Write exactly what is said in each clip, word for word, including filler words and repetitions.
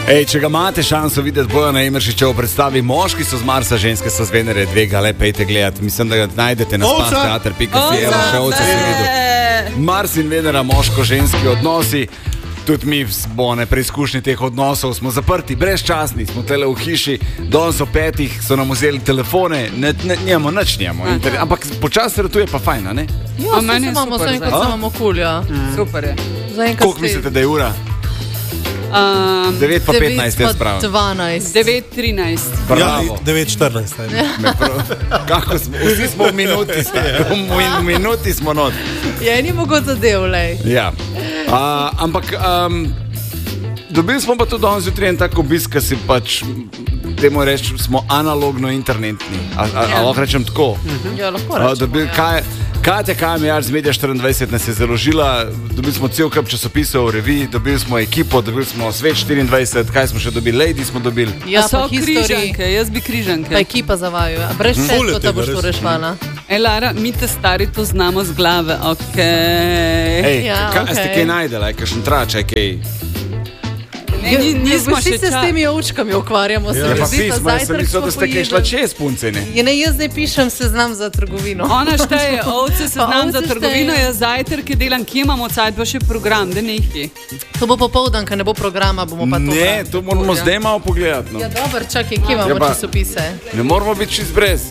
Ej, če ga imate šanso videti, Bojana Emeršiča v predstavi Moški so z Marsa, ženske so z Venere, dve ga le pejte gledati. Mislim, da ga najdete na spas teater pika si, evo še ovce si videl. Mars in Venera, moško-ženski odnosi. Tudi mi smo na preizkušnji teh odnosov, smo zaprti, brezčasni, smo tele v hiši, danes o petih so nam vzeli telefone, ne, ne, njemo, nič njemo, inter, ampak počasi ratuje pa fajn, ne? Ja, a meni je super, zaenkrat se imamo kul, ja. Mm. Super je. Koliko mislite, da je ura? Um, devet pa petnajst, jaz pravim. dvanajst. devet trinajst. Bravo. Ja, devet štirinajst. Kako smo, vsi smo v minuti, v minuti smo not. Ja, ni mogoče zadev, lej. Ja. Uh, ampak um, dobili smo pa tudi danes jutri en tak obisk, ki si pač, temu reči, smo analogno internetni. A, a, ja. a lahko rečem tako? Uh-huh. Ja, lahko rečemo. Dobil, ja. kaj, Katja Kamijar z Media štiriindvajset nas je založila, dobili smo cel kup časopisov, revij, dobili smo ekipo, dobili smo Svet štiriindvajset, kaj smo še dobili, Lady smo dobili. Ja, so križanke, jaz bi križanke. Pa ekipa zavajo, a brez šest, ko ta boš to rešvala. E, Lara, mi te stari to znamo z glave, okej. Okay. Ej, ja, ka, okay. Ste kaj najdela, kakšen trač, kaj? Ne, ni, nismo še se s temi očkami ukvarjamo. Ja, pa pismo, jaz sem mislil, da ste kaj šla čez punce, ne? Ja, ne, jaz zdaj pišem seznam za trgovino. Ona šteje, ovce seznam za trgovino, jaz zajtrke delam, kje imamo cajt, pa še program, da nekaj. To bo popoldan, ko ne bo programa, bomo pa to. Ne, to moramo zdaj malo pogledati. No. Ja, dober, čakaj, kje imamo ja, časopise? Ne moramo biti čist brez.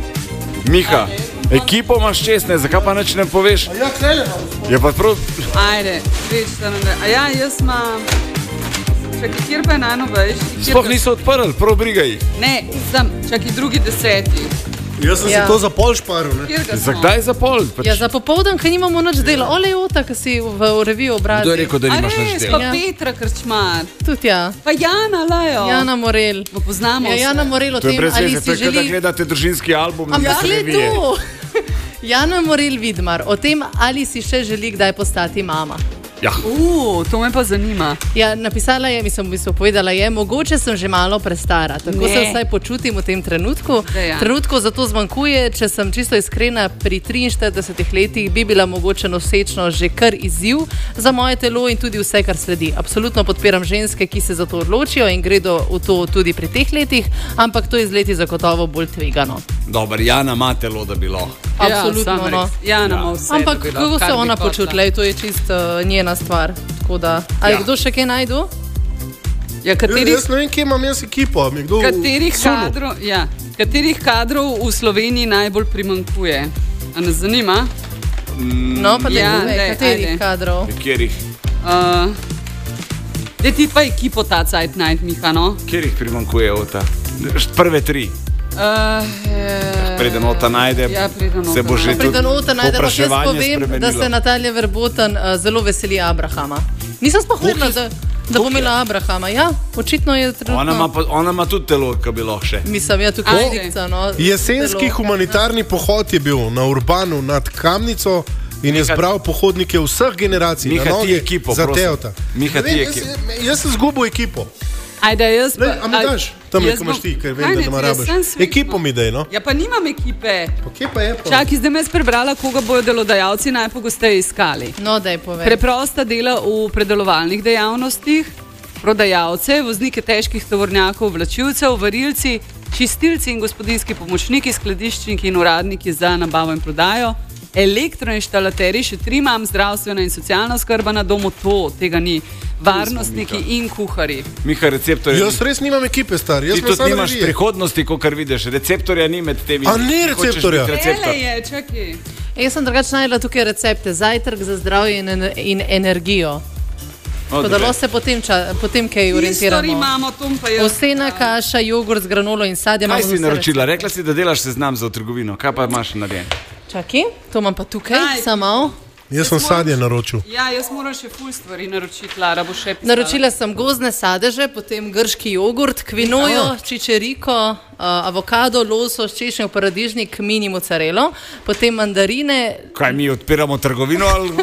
Miha, ekipo imaš čestne, zakaj pa nič ne poveš? A ja, klele Je pa prav... Ajde, več, da ne... A ja, jaz imam... Čakaj, kjer pa je najnovejš? Sploh niso odprli, prav brigaj. Ne, sem, čakaj, drugi deseti. Jaz sem ja. si to za pol šparil, ne? Za kdaj za pol? Pač... Ja, za popoldan, ker nimamo nič dela. Ole Jota, ki si v, v reviju obrazil. Kdo je rekel, da nimaš nič dela? Pa ja. Petra Krčmar. Tudi ja. Pa Jana Lajo. Jana Morel. Bo poznamo ja, Jana Morel o tem, ali si želi... To je brez da gledate družinski album. Ampak le tu. Jana Morel Vidmar, o tem, ali si še želi kdaj postati mama. Ja. Uh, to me pa zanima. Ja, napisala je, mislim, bi se povedala je, mogoče sem že malo prestara, tako ne. Se vsaj počutim v tem trenutku. Ja. Trenutku zato zmanjkuje, če sem čisto iskrena, pri triinštiridesetih letih bi bila mogoče nosečna že kar izziv za moje telo in tudi vse, kar sledi. Absolutno podpiram ženske, ki se za to odločijo in gredo v to tudi pri teh letih, ampak to je z leti zagotovo bolj tvegano. Dobar, Jana ima telo, da bi lahko. Absolutno, no. Jana ima vse. Ampak kako se ona počuti, to je čisto uh, njena stvar. Tako da, ali ja. Kdo še kaj najdu? Ja, katerih, jaz ne vem, kje imam jaz ekipo. Kdo katerih, kadrov, ja, katerih kadrov v Sloveniji najbolj primankuje? A nas zanima? No, pa ja, ne, dej, katerih ajde. kadrov? Kjerih? Uh, Dej ti tva ekipo ta cajt najt, Miha, no? Kjerih primankuje ota? Prve tri. Uh, preden ota najde, ja, preden se bo že tudi povem, popraševanje spremenilo. Da se Natalija Verboten uh, zelo veseli Abrahama. Nisem sploh vedela, da, da bo imela Abrahama. Ja, očitno je trenutno. Ona ima, pa, ona ima tudi telo, ki bi lahko še. Mislim, ja, tukaj dikca, no. Jesenski telo. Humanitarni pohod je bil na Urbanu nad Kamnico in je zbral pohodnike vseh generacij. Miha, na noge ti ekipo, za prosim. Teota. Miha, vem, ti jaz, ekipo. jaz sem zgubil ekipo. Ajde, jaz pa... A mi daš? Tam je, ko imaš ti, ker vem, da ima rabaš. Ekipo mi daj, no? Ja, pa nimam ekipe. Pa kje pa je? Pa? Čakaj, zdaj me prebrala, koga bojo delodajalci najpogosteje iskali. No, daj povej. Preprosta dela v predelovalnih dejavnostih, prodajalce, voznike težkih tovornjakov, vlačilcev, varilci, čistilci in gospodinjski pomočniki, skladiščniki in uradniki za nabavo in prodajo, elektroinštalaterji, še tri imam, zdravstvena in socialna oskrba na domu, to, tega ni. Varnostniki in kuhari. Miha, receptorja... Jaz res nimam ekipe, star. Jaz ti tudi nimaš revije. Prihodnosti, ko kar vidiš. Receptorja ni med temi. A ni receptorja? Receptor. Ele je, čakaj. Jaz sem drugače najdela tukaj recepte. Zajtrk za zdravje in, in energijo. Podalo se potem, ča, potem kaj orientiramo. Istori imamo, tom pa je... Osena kaša, jogurt z granolo in sadjem. Kaj si naročila? Rekla si, da delaš seznam za v trgovino. Kaj pa imaš narejen? Čakaj, to imam pa tukaj, Aj, samo... Jaz sem sadje naročil. Ja, jaz moram še ful stvari naročiti, Lara, bo še pisala. Naročila sem gozne sadeže, potem grški jogurt, kvinojo, čičeriko, uh, avokado, losos, češnjev, paradižnik, mini mozzarelo, potem mandarine. Kaj mi odpiramo trgovino ali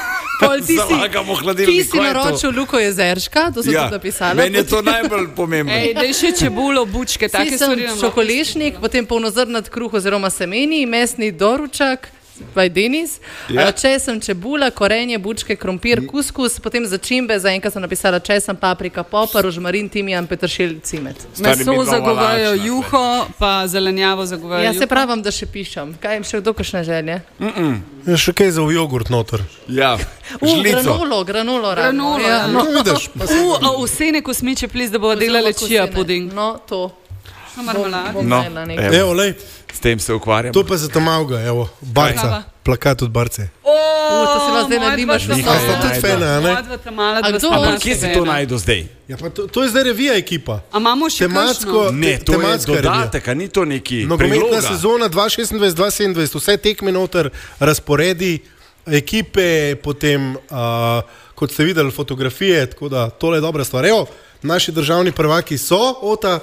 zalagamo hladilnik? Ti si naročil Luko Jezerška, to so ja, tudi napisala. Meni je to najbolj pomembno. Ej, daj še čebulo, bučke, take stvari. Čokolešnik, potem polnozrnat kruh oziroma semeni, mesni doručak, by Denis. Ja. Česen, čebula, korenje, bučke, krompir, kuskus, potem začimbe, za enkrat sem napisala česen, paprika, popar, rožmarin, timijan, peteršilj, cimet. Stari, Meso midva zagovarjajo malačna, juho, pa zelenjavo zagovarjajo Ja, juho. se pravim, da še pišem. Kaj jim še kdo kakšne želje? Je še kaj za v jogurt noter. Ja, U, žlico. granulo, granulo. Granulo, rabimo, ja. No, vidiš, pa se- U, a vsene kosmiče plis, da bodo delali čija puding. No, to. Še marmelade. Bom No, imela nekaj. evo, Evo, lej, s tem se ukvarjam. to pa za tam avga, evo, barca, Kaj? plakat od barce. O, to se vas zdaj moja nadimaš dva na sta- sto. Sta tudi fena, a ne? moja dva ta mala, A dva kdo- sta Ampak mala kje si fena. to najdu zdaj? Ja, pa to, to je zdaj revija ekipa. A imamo še Tematsko, kakšno? Ne, te- to je tematska revija. dodatek, a ni to neki Nogometna priloga. sezona dva tisoč šestnajst dva tisoč sedemnajst, vse tekme noter, razporedi, ekipe, potem, uh, kot ste videli, fotografije, tako da tole je dobra stvar. Evo, naši državni prvaki so, Ota.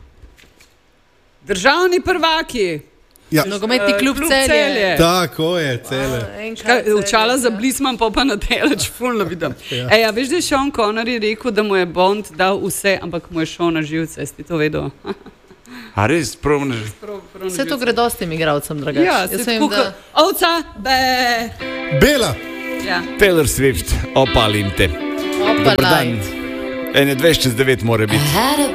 Državni prvaki. Ja, Nogometni Eh, klub klub Celje. Celje. tako je, cele. Enkrat Kaj, Učala Celje, za ja. blisman, pa pa na delač, fulno vidim. Ej, a veš, da je Sean Connery rekel, da mu je Bond dal vse, ampak mu je šel na živce, si to vedel? A res, prav ne že. Vse to gre dosti igralcem, drugače. Ja, Jaz se vem, tako, da- ovca, be. Bela, Ja. Taylor Swift, opalim te. Opa, Dober dan. light. Ene dvajset čez devet mora biti.